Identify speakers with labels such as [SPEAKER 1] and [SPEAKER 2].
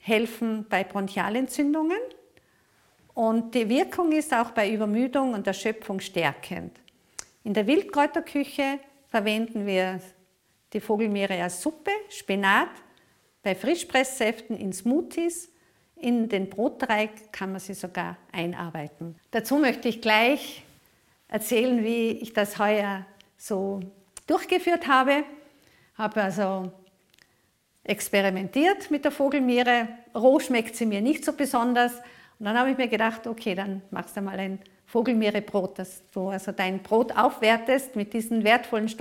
[SPEAKER 1] helfen bei Bronchialentzündungen und die Wirkung ist auch bei Übermüdung und Erschöpfung stärkend. In der Wildkräuterküche verwenden wir die Vogelmiere als Suppe, Spinat, bei Frischpresssäften in Smoothies, in den Brotteig kann man sie sogar einarbeiten. Dazu möchte ich gleich erzählen, wie ich das heuer so durchgeführt habe. Habe also experimentiert mit der Vogelmiere. Roh schmeckt sie mir nicht so besonders. Und dann habe ich mir gedacht, okay, dann machst du mal ein Vogelmiere-Brot, dass du also dein Brot aufwertest mit diesen wertvollen Stoffen.